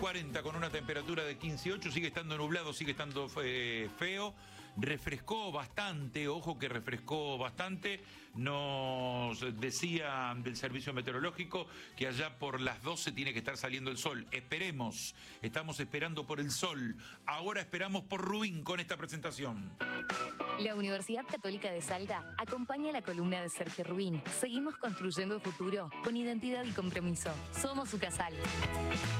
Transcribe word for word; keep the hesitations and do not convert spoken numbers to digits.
cuarenta con una temperatura de quince coma ocho, sigue estando nublado, sigue estando eh, feo, refrescó bastante, ojo que refrescó bastante, nos decía del servicio meteorológico que allá por las doce tiene que estar saliendo el sol, esperemos, estamos esperando por el sol, ahora esperamos por Rubín con esta presentación. La Universidad Católica de Salta acompaña la columna de Sergio Rubín. Seguimos construyendo futuro con identidad y compromiso. Somos su casal.